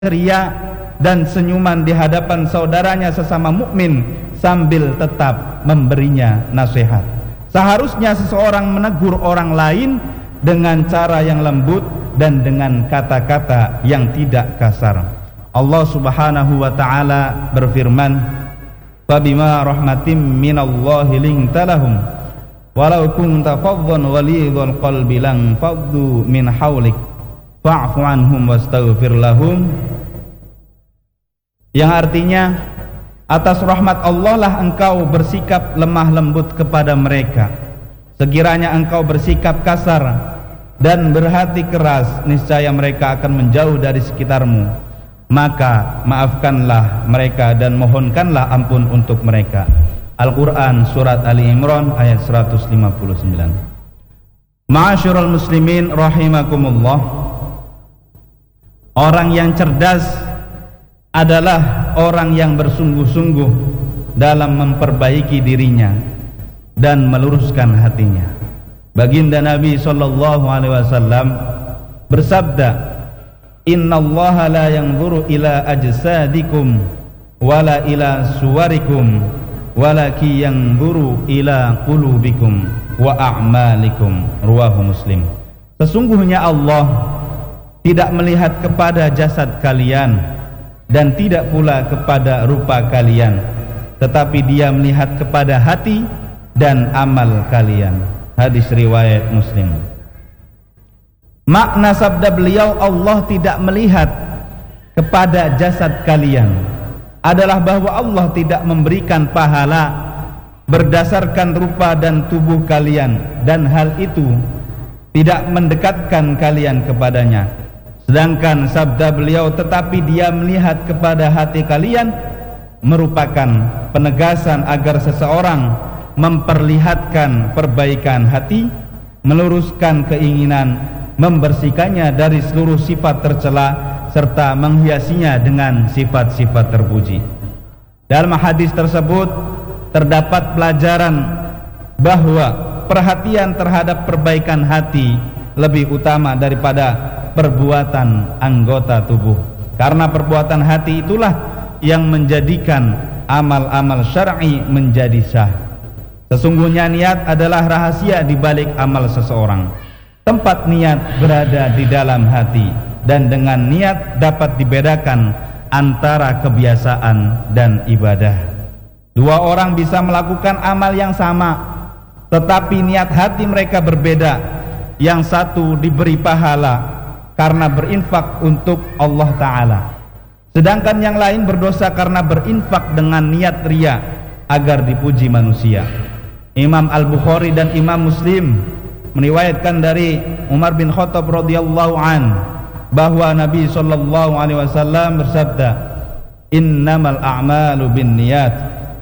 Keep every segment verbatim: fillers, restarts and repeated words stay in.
ria dan senyuman di hadapan saudaranya sesama mukmin sambil tetap memberinya nasihat. Seharusnya seseorang menegur orang lain dengan cara yang lembut dan dengan kata-kata yang tidak kasar. Allah Subhanahu wa taala berfirman, "Fabima rahmatim minallahi linta lahum walau kunta faddan ghalidhal qalbi lang faddu min hawlik fa'fu anhum wastaghfir lahum." Yang artinya, atas rahmat Allah lah engkau bersikap lemah lembut kepada mereka. Sekiranya engkau bersikap kasar dan berhati keras, niscaya mereka akan menjauh dari sekitarmu. Maka maafkanlah mereka dan mohonkanlah ampun untuk mereka. Al-Quran Surat Ali Imran ayat seratus lima puluh sembilan. Ma'asyiral muslimin rahimakumullah, orang yang cerdas adalah orang yang bersungguh-sungguh dalam memperbaiki dirinya dan meluruskan hatinya. Baginda Nabi sallallahu alaihi wasallam bersabda, "Innallaha la yanzuru ila ajsadikum wala ila suwarikum walaki yanzuru ila qulubikum wa a'malikum." Ruwahu Muslim. Sesungguhnya Allah tidak melihat kepada jasad kalian dan tidak pula kepada rupa kalian, tetapi Dia melihat kepada hati dan amal kalian. Hadis riwayat Muslim. Makna sabda beliau, Allah tidak melihat kepada jasad kalian, adalah bahwa Allah tidak memberikan pahala berdasarkan rupa dan tubuh kalian, dan hal itu tidak mendekatkan kalian kepadanya. Sedangkan sabda beliau, tetapi Dia melihat kepada hati kalian, merupakan penegasan agar seseorang memperlihatkan perbaikan hati, meluruskan keinginan, membersihkannya dari seluruh sifat tercela, serta menghiasinya dengan sifat-sifat terpuji. Dalam hadis tersebut terdapat pelajaran bahwa perhatian terhadap perbaikan hati lebih utama daripada perbuatan anggota tubuh, karena perbuatan hati itulah yang menjadikan amal-amal syar'i menjadi sah. Sesungguhnya niat adalah rahasia di balik amal seseorang. Tempat niat berada di dalam hati, dan dengan niat dapat dibedakan antara kebiasaan dan ibadah. Dua orang bisa melakukan amal yang sama, tetapi niat hati mereka berbeda. Yang satu diberi pahala karena berinfak untuk Allah Ta'ala, sedangkan yang lain berdosa karena berinfak dengan niat riya agar dipuji manusia. Imam Al-Bukhari dan Imam Muslim meriwayatkan dari Umar bin Khattab radhiyallahu an bahwa Nabi sallallahu alaihi wasallam bersabda, "Innamal a'malu binniyat."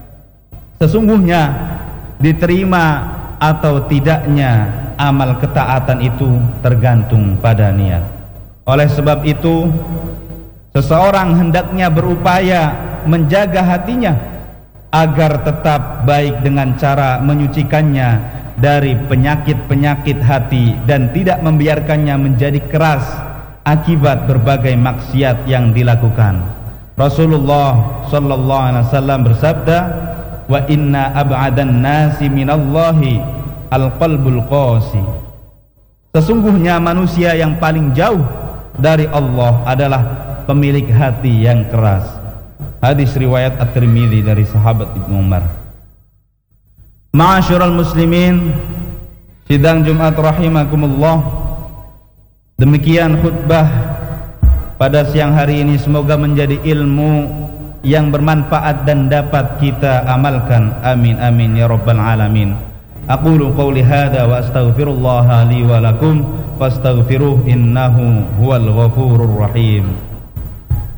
Sesungguhnya diterima atau tidaknya amal ketaatan itu tergantung pada niat. Oleh sebab itu, seseorang hendaknya berupaya menjaga hatinya agar tetap baik dengan cara menyucikannya dari penyakit-penyakit hati dan tidak membiarkannya menjadi keras akibat berbagai maksiat yang dilakukan. Rasulullah sallallahu alaihi wasallam bersabda, "Wa inna ab'adan nasi minallahi al-qalbul qasi." Sesungguhnya manusia yang paling jauh dari Allah adalah pemilik hati yang keras. Hadis riwayat At-Tirmidzi dari sahabat Ibnu Umar. Ma'asyiral muslimin, sidang Jumat rahimakumullah, demikian khutbah pada siang hari ini. Semoga menjadi ilmu yang bermanfaat dan dapat kita amalkan. Amin amin ya rabbal alamin. Aqulu qawli hadza wa astaghfirullaha li wa lakum fastaghfiruhu innahu huwal ghafurur rahim.